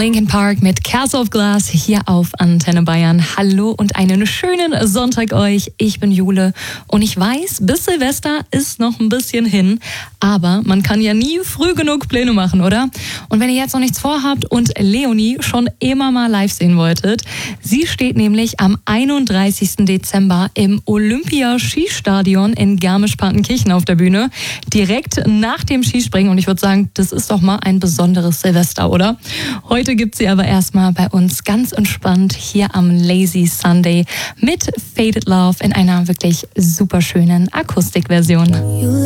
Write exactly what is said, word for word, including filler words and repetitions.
Linkin Park mit Castle of Glass hier auf Antenne Bayern. Hallo und einen schönen Sonntag euch. Ich bin Jule und ich weiß, bis Silvester ist noch ein bisschen hin, aber man kann ja nie früh genug Pläne machen, oder? Und wenn ihr jetzt noch nichts vorhabt und Leonie schon immer mal live sehen wolltet, sie steht nämlich am einunddreißigsten Dezember im Olympia-Skistadion in Garmisch-Partenkirchen auf der Bühne, direkt nach dem Skispringen. Und ich würde sagen, das ist doch mal ein besonderes Silvester, oder? Heute gibt sie aber erstmal bei uns ganz entspannt hier am Lazy Sunday mit Faded Love in einer wirklich super schönen Akustikversion.